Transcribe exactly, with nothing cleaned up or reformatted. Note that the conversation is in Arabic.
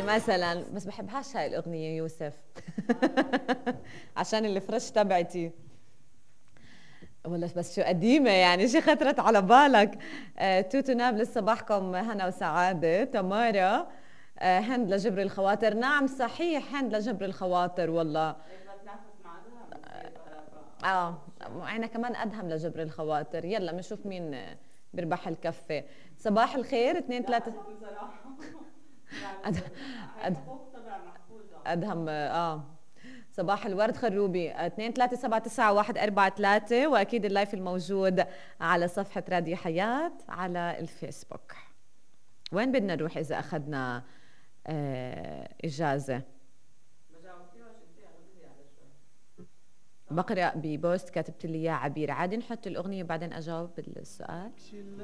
مثلا، بس بحبهاش هاي الاغنيه يوسف. عشان الفرش تبعتي. والله بس شو قديمه يعني، شي خطرت على بالك. آه توتو ناب لصباحكم هنا وسعاده. تمارا آه هند لجبر الخواطر. نعم صحيح، هند لجبر الخواطر والله. اه انا كمان ادهم لجبر الخواطر. يلا بنشوف مين بيربح الكفه. صباح الخير اثنين ثلاثة. أد... أد... ادهم اه. صباح الورد خروبي. اثنين ثلاثة سبعة تسعة واحد أربعة ثلاثة. واكيد اللايف الموجود على صفحة راديو حياة على الفيسبوك. وين بدنا نروح اذا اخذنا آه اجازة؟ بقرأ ببوست كاتبت لي اياه عبير. عادي نحط الاغنية وبعدين اجاوب بالسؤال.